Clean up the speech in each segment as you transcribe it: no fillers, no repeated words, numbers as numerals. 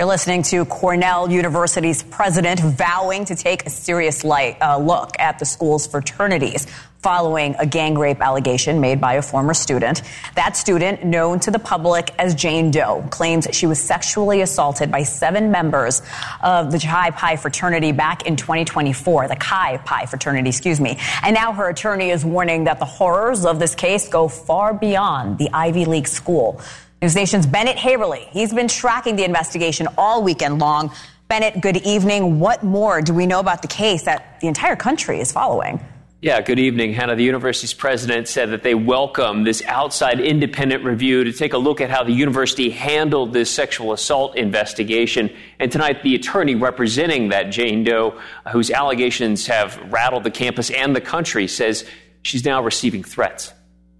You're listening to Cornell University's president vowing to take a serious look at the school's fraternities following a gang rape allegation made by a former student. That student, known to the public as Jane Doe, claims she was sexually assaulted by 7 members of the Chi Pi fraternity back in 2024, the Chi Pi fraternity, And now her attorney is warning that the horrors of this case go far beyond the Ivy League school. News Nation's Bennett Haverly, he's been tracking the investigation all weekend long. Bennett, good evening. What more do we know about the case that the entire country is following? Yeah, good evening, Hannah. The university's president said that they welcome this outside independent review to take a look at how the university handled this sexual assault investigation. And tonight, the attorney representing that Jane Doe, whose allegations have rattled the campus and the country, says she's now receiving threats.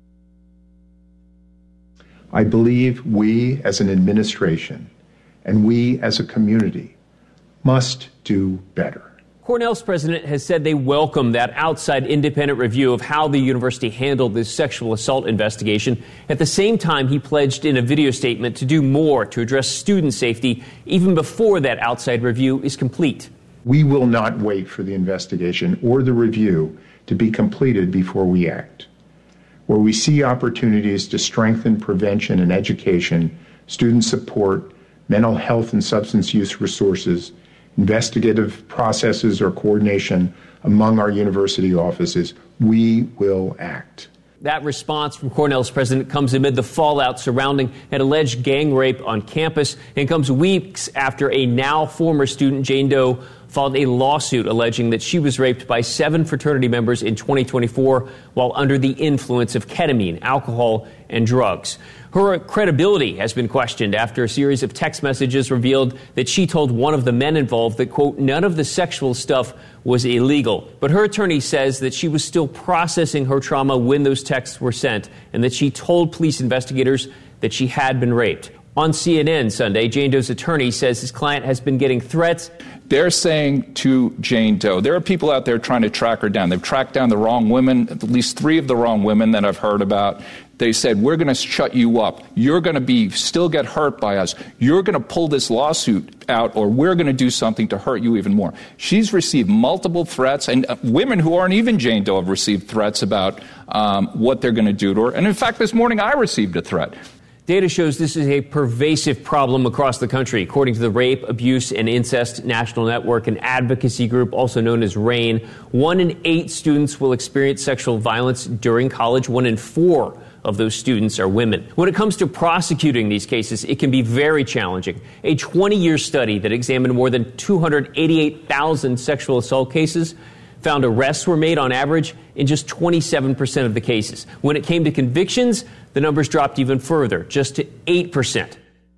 I believe we as an administration and we as a community must do better. Cornell's president has said they welcome that outside independent review of how the university handled this sexual assault investigation. At the same time, he pledged in a video statement to do more to address student safety even before that outside review is complete. We will not wait for the investigation or the review to be completed before we act. Where we see opportunities to strengthen prevention and education, student support, mental health and substance use resources, investigative processes or coordination among our university offices, we will act. That response from Cornell's president comes amid the fallout surrounding an alleged gang rape on campus and comes weeks after a now former student, Jane Doe, filed a lawsuit alleging that she was raped by 7 fraternity members in 2024 while under the influence of ketamine, alcohol, and drugs. Her credibility has been questioned after a series of text messages revealed that she told one of the men involved that, quote, none of the sexual stuff was illegal. But her attorney says that she was still processing her trauma when those texts were sent and that she told police investigators that she had been raped. On CNN Sunday, Jane Doe's attorney says his client has been getting threats. They're saying to Jane Doe, there are people out there trying to track her down. They've tracked down the wrong women, at least 3 of the wrong women that I've heard about. They said, we're going to shut you up. You're going to still get hurt by us. You're going to pull this lawsuit out, or we're going to do something to hurt you even more. She's received multiple threats, and women who aren't even Jane Doe have received threats about what they're going to do to her. And in fact, this morning I received a threat. Data shows this is a pervasive problem across the country. According to the Rape, Abuse, and Incest National Network, an advocacy group also known as RAINN, 1 in 8 students will experience sexual violence during college. 1 in 4 of those students are women. When it comes to prosecuting these cases, it can be very challenging. A 20-year study that examined more than 288,000 sexual assault cases found arrests were made on average in just 27% of the cases. When it came to convictions, the numbers dropped even further, just to 8%.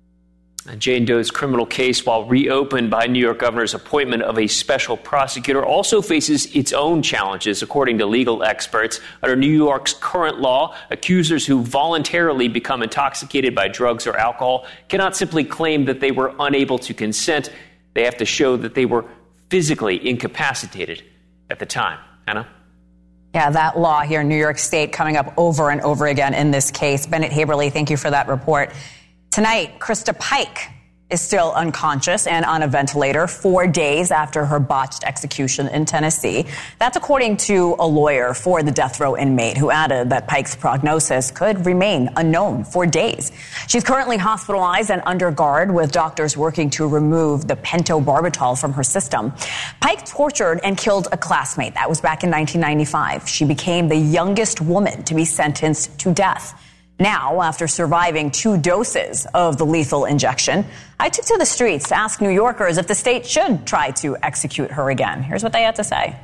Jane Doe's criminal case, while reopened by New York governor's appointment of a special prosecutor, also faces its own challenges, according to legal experts. Under New York's current law, accusers who voluntarily become intoxicated by drugs or alcohol cannot simply claim that they were unable to consent. They have to show that they were physically incapacitated at the time. Anna? Yeah, that law here in New York State coming up over and over again in this case. Bennett Haverly, thank you for that report. Tonight, Krista Pike is still unconscious and on a ventilator 4 days after her botched execution in Tennessee. That's according to a lawyer for the death row inmate who added that Pike's prognosis could remain unknown for days. She's currently hospitalized and under guard with doctors working to remove the pentobarbital from her system. Pike tortured and killed a classmate. That was back in 1995. She became the youngest woman to be sentenced to death. Now, after surviving 2 doses of the lethal injection, I took to the streets to ask New Yorkers if the state should try to execute her again. Here's what they had to say.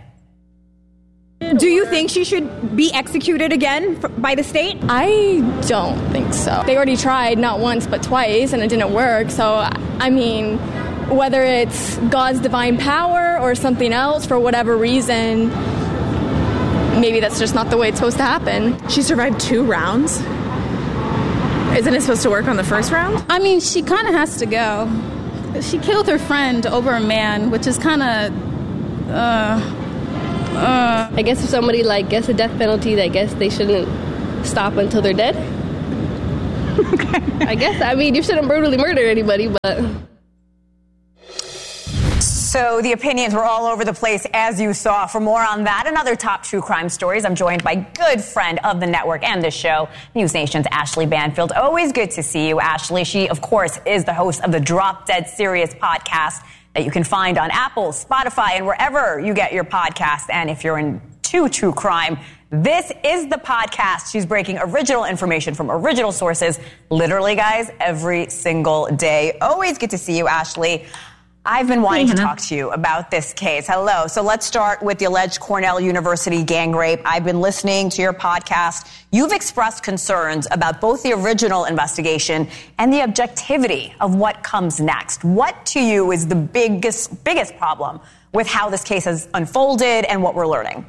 Do you think she should be executed again by the state? I don't think so. They already tried not once but twice and it didn't work. So, I mean, whether it's God's divine power or something else, for whatever reason, maybe that's just not the way it's supposed to happen. She survived 2 rounds. Isn't it supposed to work on the first round? I mean, she kind of has to go. She killed her friend over a man, which is kind of, I guess if somebody, gets a death penalty, I guess they shouldn't stop until they're dead. Okay. I guess, you shouldn't brutally murder anybody, but... So the opinions were all over the place, as you saw. For more on that and other top true crime stories, I'm joined by good friend of the network and the show, News Nation's Ashleigh Banfield. Always good to see you, Ashleigh. She, of course, is the host of the Drop Dead Serious podcast that you can find on Apple, Spotify, and wherever you get your podcast. And if you're into true crime, this is the podcast. She's breaking original information from original sources, literally, guys, every single day. Always good to see you, Ashleigh. I've been wanting to talk to you about this case. Hello. So let's start with the alleged Cornell University gang rape. I've been listening to your podcast. You've expressed concerns about both the original investigation and the objectivity of what comes next. What to you is the biggest problem with how this case has unfolded and what we're learning?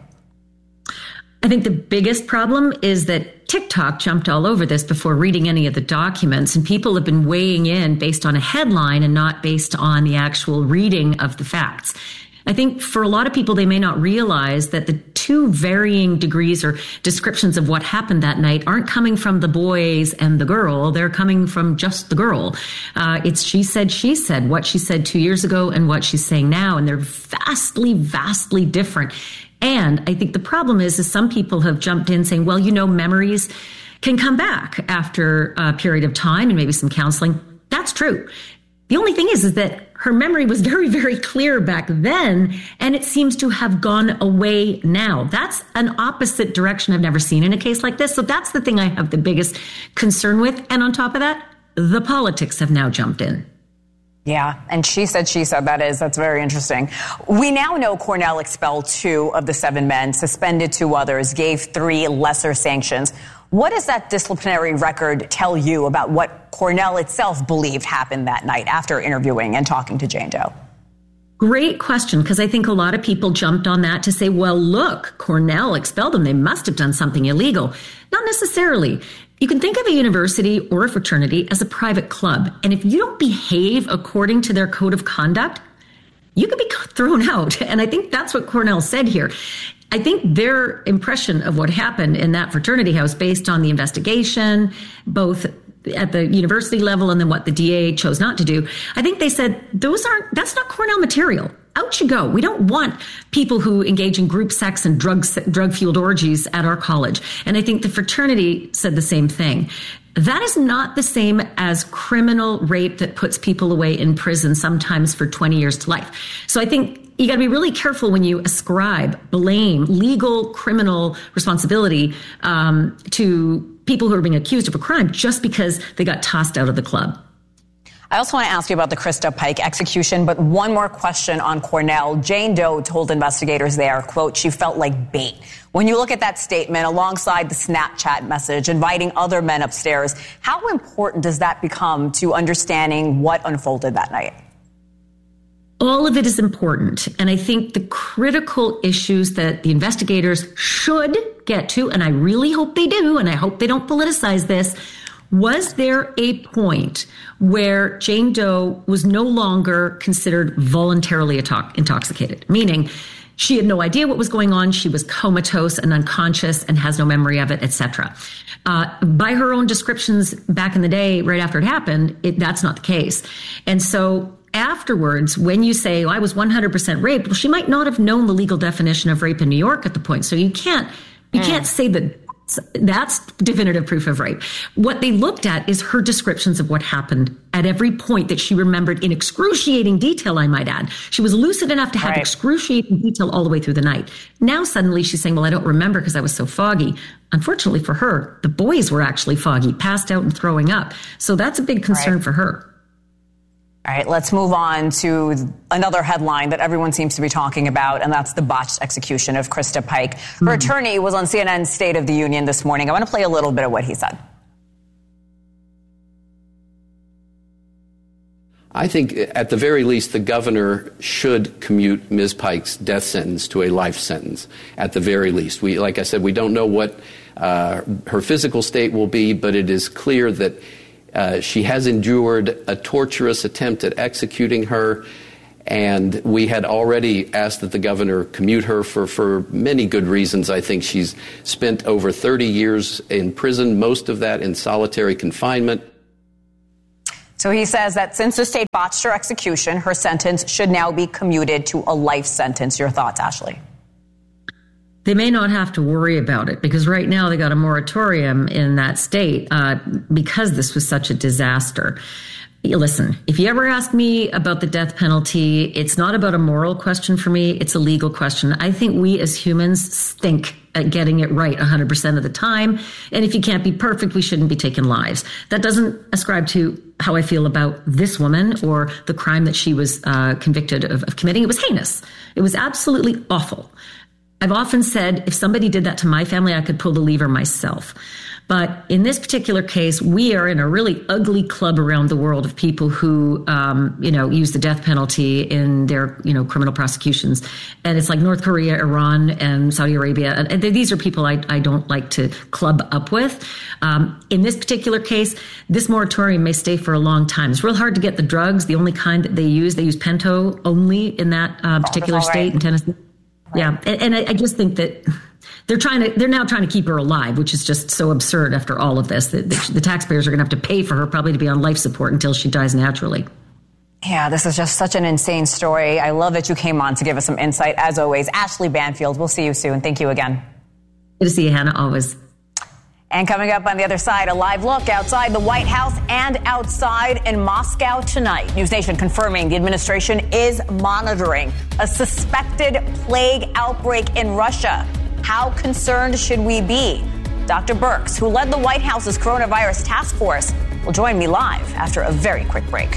I think the biggest problem is that TikTok jumped all over this before reading any of the documents, and people have been weighing in based on a headline and not based on the actual reading of the facts. I think for a lot of people, they may not realize that the two varying degrees or descriptions of what happened that night aren't coming from the boys and the girl. They're coming from just the girl. It's she said, what she said 2 years ago and what she's saying now. And they're vastly, vastly different. And I think the problem is some people have jumped in saying, well, memories can come back after a period of time and maybe some counseling. That's true. The only thing is that her memory was very, very clear back then, and it seems to have gone away now. That's an opposite direction I've never seen in a case like this. So that's the thing I have the biggest concern with. And on top of that, the politics have now jumped in. Yeah, and she said, that's very interesting. We now know Cornell expelled 2 of the 7 men, suspended 2 others, gave 3 lesser sanctions. What does that disciplinary record tell you about what Cornell itself believed happened that night after interviewing and talking to Jane Doe? Great question, because I think a lot of people jumped on that to say, well, look, Cornell expelled them. They must have done something illegal. Not necessarily. You can think of a university or a fraternity as a private club. And if you don't behave according to their code of conduct, you could be thrown out. And I think that's what Cornell said here. I think their impression of what happened in that fraternity house based on the investigation, both at the university level and then what the DA chose not to do, I think they said, that's not Cornell material. Out you go. We don't want people who engage in group sex and drug-fueled orgies at our college. And I think the fraternity said the same thing. That is not the same as criminal rape that puts people away in prison, sometimes for 20 years to life. So I think you got to be really careful when you ascribe blame, legal, criminal responsibility to people who are being accused of a crime just because they got tossed out of the club. I also want to ask you about the Krista Pike execution, but one more question on Cornell. Jane Doe told investigators there, quote, she felt like bait. When you look at that statement alongside the Snapchat message inviting other men upstairs, how important does that become to understanding what unfolded that night? All of it is important. And I think the critical issues that the investigators should get to, and I really hope they do, and I hope they don't politicize this, was there a point where Jane Doe was no longer considered voluntarily intoxicated? Meaning she had no idea what was going on. She was comatose and unconscious and has no memory of it, etc. By her own descriptions back in the day, right after it happened, that's not the case. And so afterwards, when you say, I was 100% raped, well, she might not have known the legal definition of rape in New York at the point. So you can't say that that's definitive proof of rape. What they looked at is her descriptions of what happened at every point that she remembered in excruciating detail, I might add. She was lucid enough to have excruciating detail all the way through the night. Now suddenly she's saying, well, I don't remember because I was so foggy. Unfortunately for her, the boys were actually foggy, passed out and throwing up. So that's a big concern for her. All right, let's move on to another headline that everyone seems to be talking about, and that's the botched execution of Krista Pike. Her attorney was on CNN's State of the Union this morning. I want to play a little bit of what he said. I think at the very least the governor should commute Ms. Pike's death sentence to a life sentence at the very least. Like I said, we don't know what her physical state will be, but it is clear that she has endured a torturous attempt at executing her, and we had already asked that the governor commute her for many good reasons. I think she's spent over 30 years in prison, most of that in solitary confinement. So he says that since the state botched her execution, her sentence should now be commuted to a life sentence. Your thoughts, Ashley? They may not have to worry about it because right now they got a moratorium in that state because this was such a disaster. Listen, if you ever ask me about the death penalty, it's not about a moral question for me. It's a legal question. I think we as humans stink at getting it right 100% of the time. And if you can't be perfect, we shouldn't be taking lives. That doesn't ascribe to how I feel about this woman or the crime that she was convicted of committing. It was heinous. It was absolutely awful. I've often said if somebody did that to my family, I could pull the lever myself. But in this particular case, we are in a really ugly club around the world of people who, use the death penalty in their, criminal prosecutions. And it's like North Korea, Iran, and Saudi Arabia. And these are people I don't like to club up with. In this particular case, this moratorium may stay for a long time. It's real hard to get the drugs. The only kind that they use Pento only in that particular state in Tennessee. Yeah. And I just think that they're now trying to keep her alive, which is just so absurd after all of this. The taxpayers are going to have to pay for her probably to be on life support until she dies naturally. Yeah, this is just such an insane story. I love that you came on to give us some insight. As always, Ashley Banfield, we'll see you soon. Thank you again. Good to see you, Hannah, always. And coming up on the other side, a live look outside the White House and outside in Moscow tonight. News Nation confirming the administration is monitoring a suspected plague outbreak in Russia. How concerned should we be? Dr. Birx, who led the White House's coronavirus task force, will join me live after a very quick break.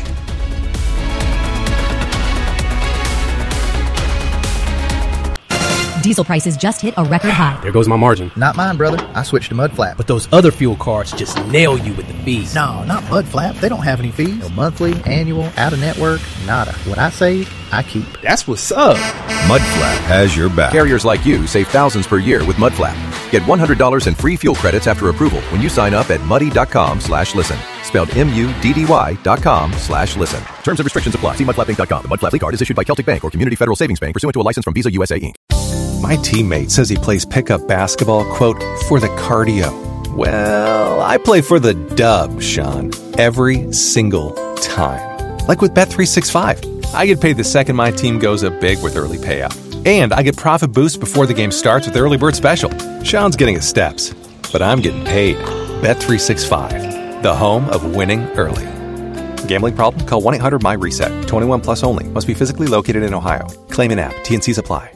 Diesel prices just hit a record high. There goes my margin. Not mine, brother. I switched to Mudflap. But those other fuel cards just nail you with the fees. No, not Mudflap. They don't have any fees. No monthly, annual, out-of-network, nada. What I save, I keep. That's what's up. Mudflap has your back. Carriers like you save thousands per year with Mudflap. Get $100 in free fuel credits after approval when you sign up at muddy.com/listen. Spelled MUDDY.com/listen. Terms and restrictions apply. See mudflapinc.com. The Mudflap card is issued by Celtic Bank or Community Federal Savings Bank pursuant to a license from Visa USA Inc. My teammate says he plays pickup basketball, quote, for the cardio. Well, I play for the dub, Sean, every single time. Like with Bet365. I get paid the second my team goes up big with early payout. And I get profit boost before the game starts with Early Bird Special. Sean's getting his steps, but I'm getting paid. Bet365, the home of winning early. Gambling problem? Call 1-800-MY-RESET. 21 plus only. Must be physically located in Ohio. Claim an app. T&Cs apply.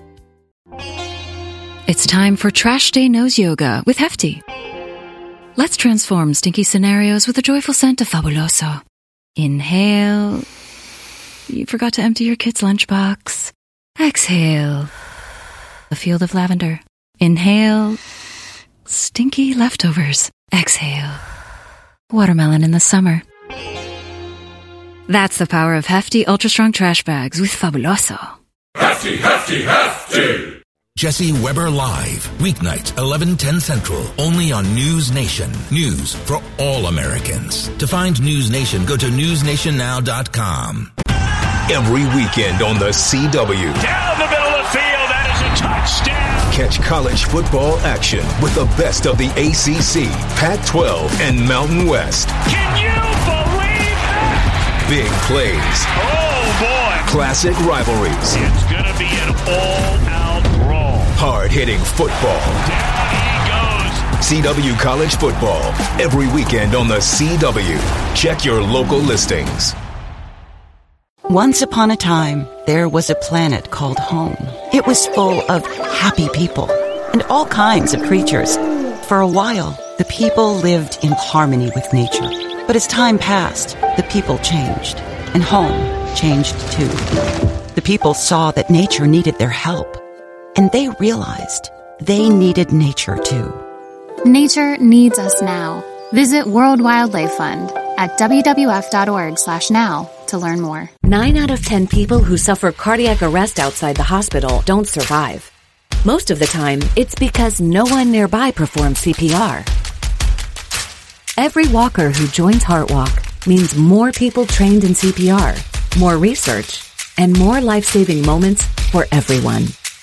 It's time for Trash Day Nose Yoga with Hefty. Let's transform stinky scenarios with a joyful scent of Fabuloso. Inhale. You forgot to empty your kid's lunchbox. Exhale. A field of lavender. Inhale. Stinky leftovers. Exhale. Watermelon in the summer. That's the power of Hefty Ultra Strong Trash Bags with Fabuloso. Hefty, Hefty, Hefty! Jesse Weber Live, weeknights, 11:10 Central, only on News Nation. News for all Americans. To find News Nation, go to newsnationnow.com. Every weekend on the CW. Down the middle of the field, that is a touchdown. Catch college football action with the best of the ACC, Pac-12, and Mountain West. Can you believe that? Big plays. Oh, boy. Classic rivalries. It's going to be an all-out brawl. Hard-hitting football. Down he goes. CW College Football. Every weekend on the CW. Check your local listings. Once upon a time, there was a planet called home. It was full of happy people and all kinds of creatures. For a while, the people lived in harmony with nature. But as time passed, the people changed, and home changed too. The people saw that nature needed their help, and they realized they needed nature too. Nature needs us now. Visit World Wildlife Fund at wwf.org/now to learn more. 9 out of 10 people who suffer cardiac arrest outside the hospital don't survive. Most of the time, it's because no one nearby performs CPR. Every walker who joins HeartWalk means more people trained in CPR, more research, and more life-saving moments for everyone.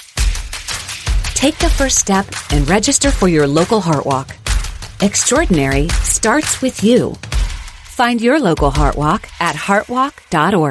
Take the first step and register for your local HeartWalk. Extraordinary starts with you. Find your local Heart Walk at heartwalk.org.